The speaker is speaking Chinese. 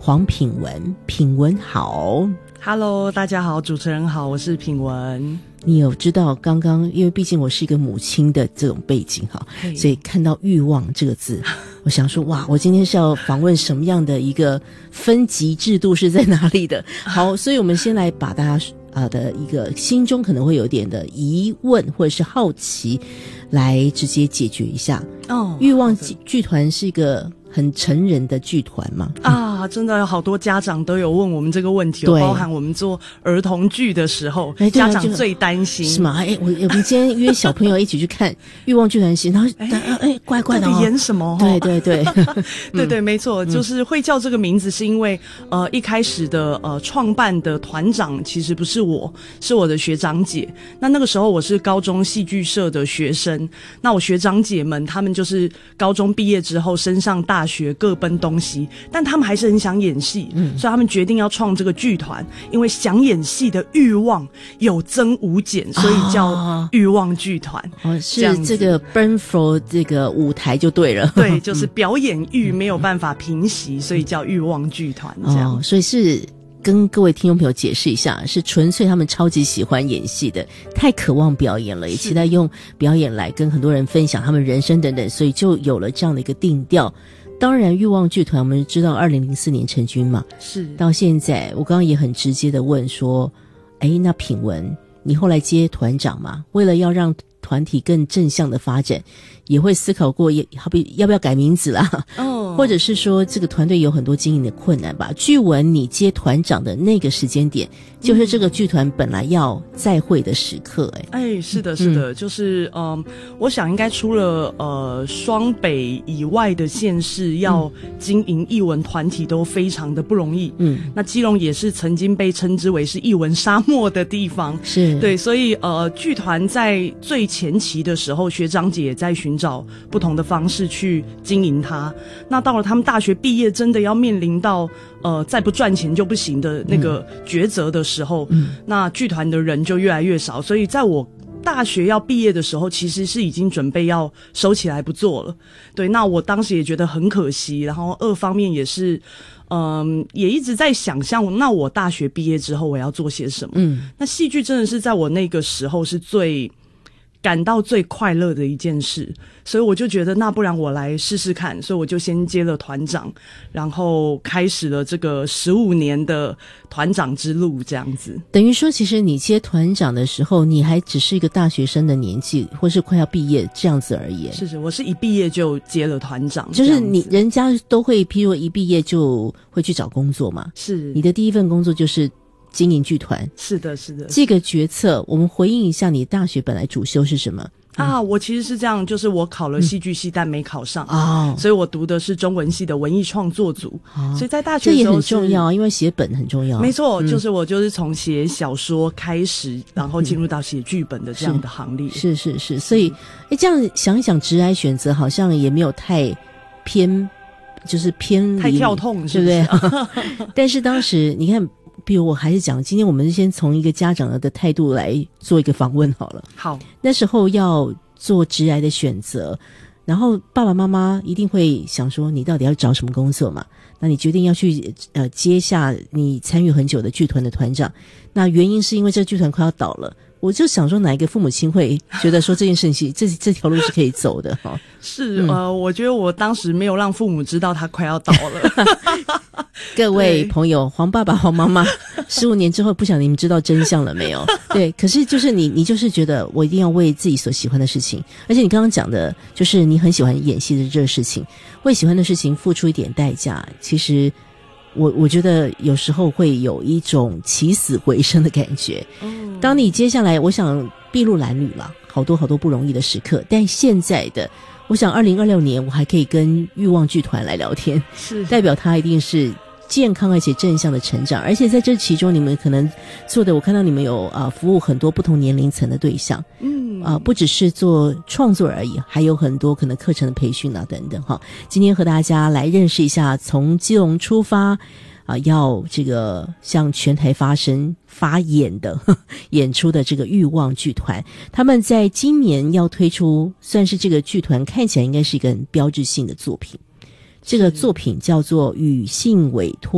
黄品文。品文好。 Hello， 大家好，主持人好，我是品文。 你有知道刚刚，因为毕竟我是一个母亲的这种背景哈，所以看到欲望这个字，我想说哇，我今天是要访问什么样的一个分级制度是在哪里的？好，所以我们先来把大家的一个心中可能会有点的疑问或者是好奇，来直接解决一下。欲望剧团是一个很成人的剧团嘛？ 真的有好多家长都有问我们这个问题，包含我们做儿童剧的时候，家长最担心是吗？我们今天约小朋友一起去看欲望剧团戏，然后怪怪的到底演什么？ 对对对，没错，就是会叫这个名字是因为一开始的创办的团长其实不是我，是我的学长姐。那个时候我是高中戏剧社的学生，那我学长姐们他们就是高中毕业之后升上大学各奔东西，但他们还是很想演戏，所以他们决定要创这个剧团，因为想演戏的欲望有增无减，所以叫欲望剧团。 是这个 burn for 这个舞台就对了。 对，就是表演欲没有办法平息，所以叫欲望剧团这样。 所以是跟各位听众朋友解释一下，是纯粹他们超级喜欢演戏的，太渴望表演了，也期待用表演来跟很多人分享他们人生等等，所以就有了这样的一个定调。当然欲望剧团我们知道2004年成军嘛， 是到现在我刚刚也很直接的问说，那品文你后来接团长嘛，为了要让团体更正向的发展，也会思考过好比要不要改名字啦，或者是说这个团队有很多经营的困难吧。据闻你接团长的那个时间点，就是这个剧团本来要再会的时刻。 是的是的，就是我想应该除了双北以外的县市要经营艺文团体都非常的不容易。那基隆也是曾经被称之为是艺文沙漠的地方， 是对，所以剧团在最前期的时候，学长姐也在寻找不同的方式去经营它。那到了他们大学毕业，真的要面临到再不赚钱就不行的那个抉择的时候，那剧团的人就越来越少。所以在我大学要毕业的时候，其实是已经准备要收起来不做了。对，那我当时也觉得很可惜，然后二方面也是也一直在想象，那我大学毕业之后我要做些什么。那戏剧真的是在我那个时候是感到最快乐的一件事，所以我就觉得那不然我来试试看，所以我就先接了团长，然后开始了这个15年的团长之路这样子。 等于说其实你接团长的时候，你还只是一个大学生的年纪，或是快要毕业这样子而已。 是，我是一毕业就接了团长， 就是人家都会譬如一毕业就会去找工作嘛， 是你的第一份工作就是经营剧团。 是的这个决策我们回应一下，你大学本来主修是什么？ 我其实是这样，就是我考了戏剧系，但没考上所以我读的是中文系的文艺创作组所以在大学的时候这也很重要，因为写本很重要。 没错，就是我就是从写小说开始，然后进入到写剧本的这样的行列。 是，所以这样想一想，职涯选择好像也没有太偏，就是偏离太跳痛， 对不对？但是当时你看，比如我还是讲，今天我们先从一个家长的态度来做一个访问好了。 好， 那时候要做职涯的选择，然后爸爸妈妈一定会想说，你到底要找什么工作嘛？那你决定要去接下你参与很久的剧团的团长，那原因是因为这个剧团快要倒了。我就想说，哪一个父母亲会觉得说这件事情这条路是可以走的哈？ 是我觉得我当时没有让父母知道他快要倒了。 各位朋友，黄爸爸、黄妈妈，15年之后不晓得你们知道真相了没有？对，可是就是你就是觉得我一定要为自己所喜欢的事情，而且你刚刚讲的就是你很喜欢演戏的这个事情，为喜欢的事情付出一点代价，其实我觉得有时候会有一种起死回生的感觉。当你接下来我想筚路蓝缕了，好多不容易的时刻，但现在的我想2026年我还可以跟欲望剧团来聊天， 是代表他一定是健康而且正向的成长，而且在这其中你们可能做的，我看到你们有服务很多不同年龄层的对象，不只是做创作而已，还有很多可能课程的培训等等哈。今天和大家来认识一下从基隆出发要这个向全台发演的演出的这个欲望剧团，他们在今年要推出，算是这个剧团看起来应该是一个很标志性的作品。这个作品叫做《与性委托》